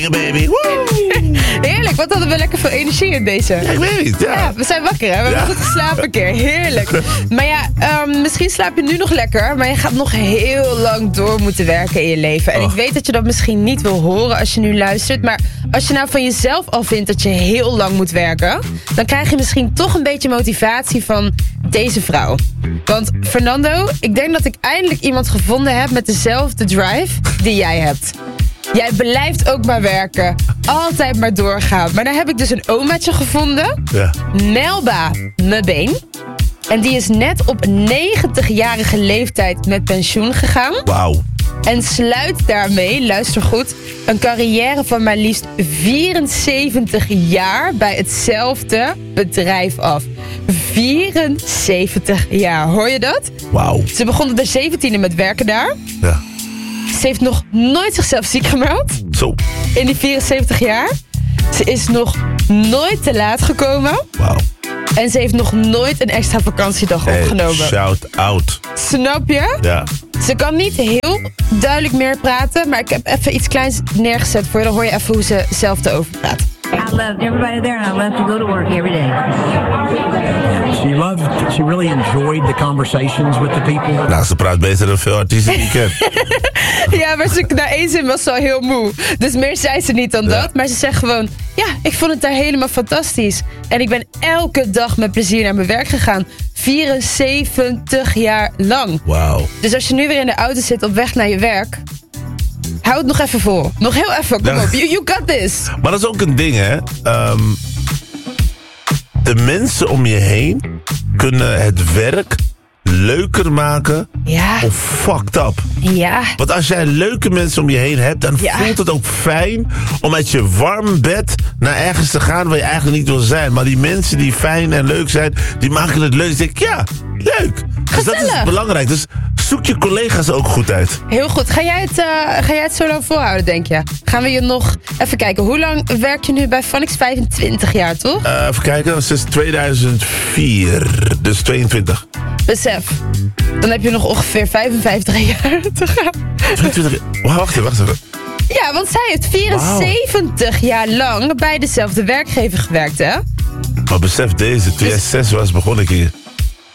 baby. Woe! Heerlijk, wat hadden we lekker veel energie in deze. Ja, ik weet niet, ja. Ja, we zijn wakker, hè? We hebben goed geslapen een keer. Heerlijk. Maar ja, misschien slaap je nu nog lekker, maar je gaat nog heel lang door moeten werken in je leven. En ik weet dat je dat misschien niet wil horen als je nu luistert, maar als je nou van jezelf al vindt dat je heel lang moet werken, dan krijg je misschien toch een beetje motivatie van deze vrouw. Want Fernando, ik denk dat ik eindelijk iemand gevonden heb met dezelfde drive die jij hebt. Jij blijft ook maar werken. Altijd maar doorgaan. Maar daar heb ik dus een omaatje gevonden. Ja. Melba Mebeen. En die is net op 90-jarige leeftijd met pensioen gegaan. Wauw. En sluit daarmee, luister goed, een carrière van maar liefst 74 jaar bij hetzelfde bedrijf af. 74 jaar, hoor je dat? Wauw. Ze begon op de 17e met werken daar. Ja. Ze heeft nog nooit zichzelf ziek gemeld. Zo. In die 74 jaar. Ze is nog nooit te laat gekomen. Wauw. En ze heeft nog nooit een extra vakantiedag opgenomen. Shout out. Snap je? Ja. Ze kan niet heel duidelijk meer praten, maar ik heb even iets kleins neergezet voor je. Dan hoor je even hoe ze zelf erover praat. I loved everybody there, and I love to go to work every day. She really enjoyed the conversations with the people. Nou, ze praat beter dan veel artiesten die ik ken. Ja, maar na één zin was ze al heel moe. Dus meer zei ze niet dan dat. Maar ze zegt gewoon, ja, ik vond het daar helemaal fantastisch. En ik ben elke dag met plezier naar mijn werk gegaan. 74 jaar lang. Wauw. Dus als je nu weer in de auto zit op weg naar je werk, hou het nog even vol. Nog heel even, kom op. You got this. Maar dat is ook een ding, hè. De mensen om je heen kunnen het werk leuker maken of fucked up. Ja. Want als jij leuke mensen om je heen hebt, dan voelt het ook fijn om uit je warm bed naar ergens te gaan waar je eigenlijk niet wil zijn. Maar die mensen die fijn en leuk zijn, die maken het leuk. Dus denk ik, ja, leuk. Dus dat is belangrijk. Dus zoek je collega's ook goed uit. Heel goed. Ga jij het zo lang volhouden, denk je? Gaan we je nog... Even kijken, hoe lang werk je nu bij Phonics? 25 jaar, toch? Even kijken, sinds 2004. Dus 22. Besef, dan heb je nog ongeveer 55 jaar te gaan. 22 jaar. Wacht even. Ja, want zij heeft 74 jaar lang bij dezelfde werkgever gewerkt, hè? Maar besef deze, toen jij 6 was, begon ik hier.